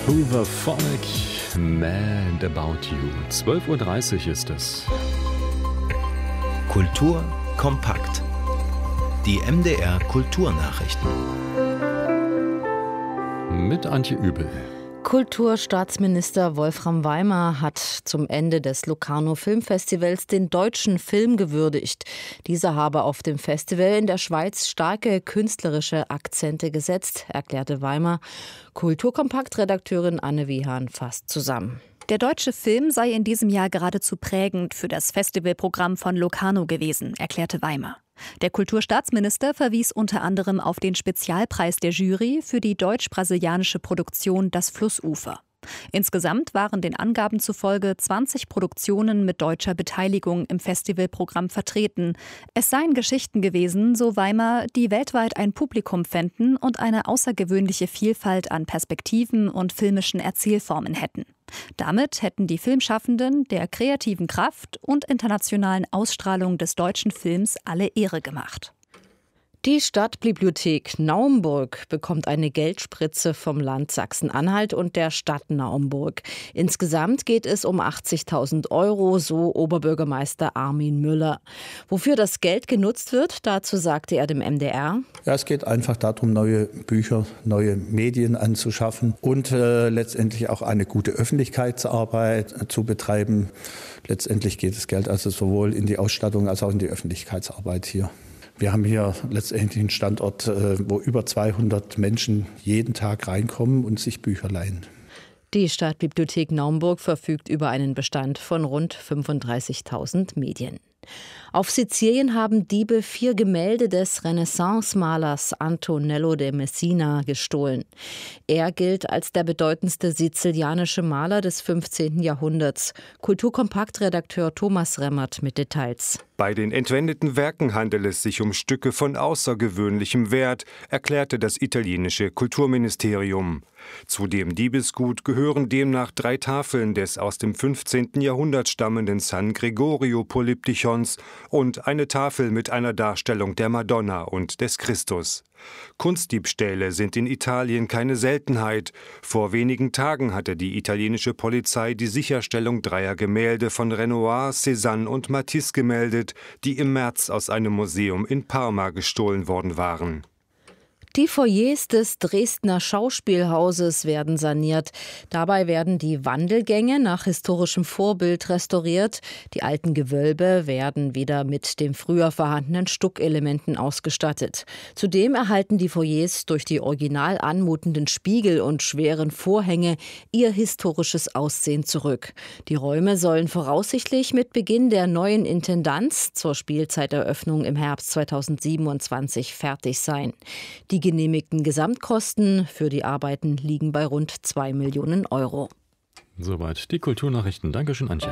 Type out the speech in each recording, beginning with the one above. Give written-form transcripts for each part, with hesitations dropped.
Hooverphonic, Mad About You. 12:30 Uhr ist es. Kultur kompakt. Die MDR Kulturnachrichten. Mit Antje Übel. Kulturstaatsminister Wolfram Weimer hat zum Ende des Locarno Filmfestivals den deutschen Film gewürdigt. Dieser habe auf dem Festival in der Schweiz starke künstlerische Akzente gesetzt, erklärte Weimer. Kulturkompakt-Redakteurin Anne Wiehan fasst zusammen. Der deutsche Film sei in diesem Jahr geradezu prägend für das Festivalprogramm von Locarno gewesen, erklärte Weimer. Der Kulturstaatsminister verwies unter anderem auf den Spezialpreis der Jury für die deutsch-brasilianische Produktion Das Flussufer. Insgesamt waren den Angaben zufolge 20 Produktionen mit deutscher Beteiligung im Festivalprogramm vertreten. Es seien Geschichten gewesen, so Weimer, die weltweit ein Publikum fänden und eine außergewöhnliche Vielfalt an Perspektiven und filmischen Erzählformen hätten. Damit hätten die Filmschaffenden der kreativen Kraft und internationalen Ausstrahlung des deutschen Films alle Ehre gemacht. Die Stadtbibliothek Naumburg bekommt eine Geldspritze vom Land Sachsen-Anhalt und der Stadt Naumburg. Insgesamt geht es um 80.000 €, so Oberbürgermeister Armin Müller. Wofür das Geld genutzt wird, dazu sagte er dem MDR: Ja, es geht einfach darum, neue Bücher, neue Medien anzuschaffen und letztendlich auch eine gute Öffentlichkeitsarbeit zu betreiben. Letztendlich geht das Geld also sowohl in die Ausstattung als auch in die Öffentlichkeitsarbeit hier. Wir haben hier letztendlich einen Standort, wo über 200 Menschen jeden Tag reinkommen und sich Bücher leihen. Die Stadtbibliothek Naumburg verfügt über einen Bestand von rund 35.000 Medien. Auf Sizilien haben Diebe 4 Gemälde des Renaissance-Malers Antonello de Messina gestohlen. Er gilt als der bedeutendste sizilianische Maler des 15. Jahrhunderts. Kulturkompakt-Redakteur Thomas Remmert mit Details. Bei den entwendeten Werken handelt es sich um Stücke von außergewöhnlichem Wert, erklärte das italienische Kulturministerium. Zu dem Diebesgut gehören demnach 3 Tafeln des aus dem 15. Jahrhundert stammenden San Gregorio Polyptychons und eine Tafel mit einer Darstellung der Madonna und des Christus. Kunstdiebstähle sind in Italien keine Seltenheit. Vor wenigen Tagen hatte die italienische Polizei die Sicherstellung 3 Gemälde von Renoir, Cézanne und Matisse gemeldet, die im März aus einem Museum in Parma gestohlen worden waren. Die Foyers des Dresdner Schauspielhauses werden saniert. Dabei werden die Wandelgänge nach historischem Vorbild restauriert. Die alten Gewölbe werden wieder mit den früher vorhandenen Stuckelementen ausgestattet. Zudem erhalten die Foyers durch die original anmutenden Spiegel und schweren Vorhänge ihr historisches Aussehen zurück. Die Räume sollen voraussichtlich mit Beginn der neuen Intendanz zur Spielzeiteröffnung im Herbst 2027 fertig sein. Die genehmigten Gesamtkosten für die Arbeiten liegen bei rund 2 Millionen €. Soweit die Kulturnachrichten. Dankeschön, Antje.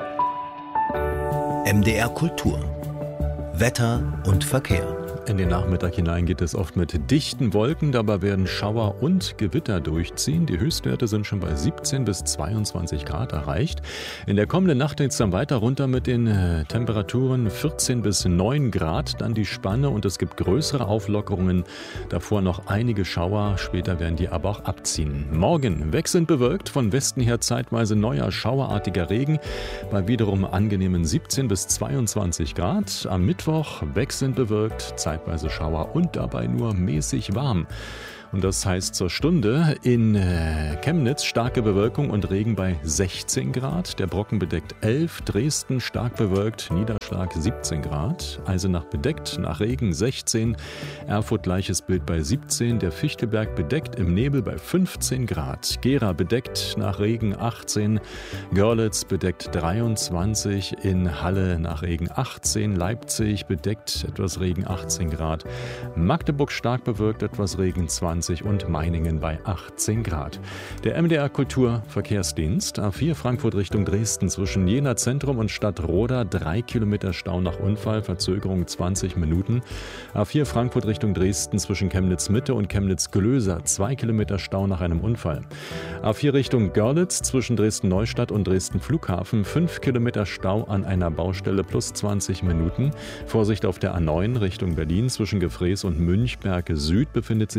MDR Kultur. Wetter und Verkehr. In den Nachmittag hinein geht es oft mit dichten Wolken, dabei werden Schauer und Gewitter durchziehen. Die Höchstwerte sind schon bei 17 bis 22 Grad erreicht. In der kommenden Nacht geht es dann weiter runter mit den Temperaturen 14 bis 9 Grad, dann die Spanne und es gibt größere Auflockerungen. Davor noch einige Schauer, später werden die aber auch abziehen. Morgen wechselnd bewölkt, von Westen her zeitweise neuer schauerartiger Regen, bei wiederum angenehmen 17 bis 22 Grad. Am Mittwoch wechselnd bewölkt, zeitweise Schauer und dabei nur mäßig warm. Und das heißt zur Stunde in Chemnitz starke Bewölkung und Regen bei 16 Grad. Der Brocken bedeckt 11, Dresden stark bewölkt, Niederschlag 17 Grad. Eisenach bedeckt, nach Regen 16, Erfurt gleiches Bild bei 17. Der Fichtelberg bedeckt im Nebel bei 15 Grad. Gera bedeckt, nach Regen 18. Görlitz bedeckt 23. In Halle nach Regen 18. Leipzig bedeckt, etwas Regen 18 Grad. Magdeburg stark bewölkt, etwas Regen 20. Und Meiningen bei 18 Grad. Der MDR Kulturverkehrsdienst A4 Frankfurt Richtung Dresden zwischen Jena Zentrum und Stadtroda 3 Kilometer Stau nach Unfall, Verzögerung 20 Minuten. A4 Frankfurt Richtung Dresden zwischen Chemnitz Mitte und Chemnitz Glöser 2 Kilometer Stau nach einem Unfall. A4 Richtung Görlitz zwischen Dresden Neustadt und Dresden Flughafen 5 Kilometer Stau an einer Baustelle plus 20 Minuten. Vorsicht auf der A9 Richtung Berlin zwischen Gefrees und Münchberg Süd befindet sich eine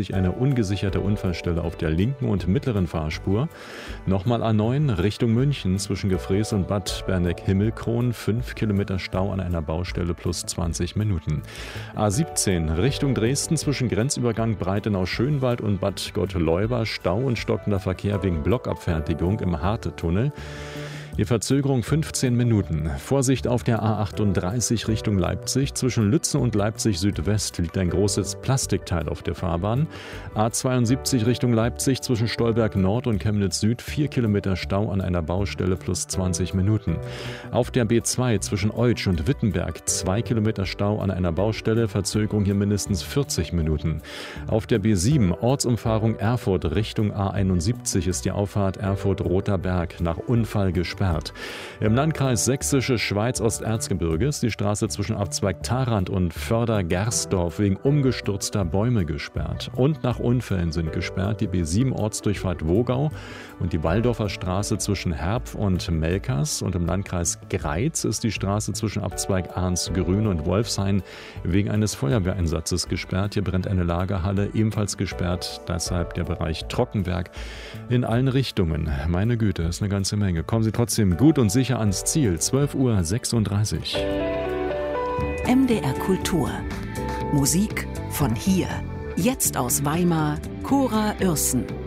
ungesicherte Unfallstelle auf der linken und mittleren Fahrspur. Nochmal A9 Richtung München zwischen Gefrees und Bad Berneck-Himmelkron. 5 Kilometer Stau an einer Baustelle plus 20 Minuten. A17 Richtung Dresden zwischen Grenzübergang Breitenau-Schönwald und Bad Gottleuba. Stau und stockender Verkehr wegen Blockabfertigung im Harte-Tunnel. Die Verzögerung 15 Minuten. Vorsicht auf der A38 Richtung Leipzig. Zwischen Lützen und Leipzig Südwest liegt ein großes Plastikteil auf der Fahrbahn. A72 Richtung Leipzig zwischen Stolberg Nord und Chemnitz Süd. 4 Kilometer Stau an einer Baustelle plus 20 Minuten. Auf der B2 zwischen Eutsch und Wittenberg 2 Kilometer Stau an einer Baustelle. Verzögerung hier mindestens 40 Minuten. Auf der B7 Ortsumfahrung Erfurt Richtung A71 ist die Auffahrt Erfurt-Roter Berg nach Unfall gesperrt. Im Landkreis Sächsische Schweiz Osterzgebirge ist die Straße zwischen Abzweig Tharand und Förder-Gersdorf wegen umgestürzter Bäume gesperrt. Und nach Unfällen sind gesperrt die B7 Ortsdurchfahrt Wogau und die Walldorfer Straße zwischen Herb und Melkers. Und im Landkreis Greiz ist die Straße zwischen Abzweig Arnsgrün und Wolfshain wegen eines Feuerwehreinsatzes gesperrt. Hier brennt eine Lagerhalle, ebenfalls gesperrt. Deshalb der Bereich Trockenwerk in allen Richtungen. Meine Güte, ist eine ganze Menge. Kommen Sie trotzdem gut und sicher ans Ziel. 12:36 Uhr. MDR Kultur. Musik von hier. Jetzt aus Weimar, Cora Uerßen.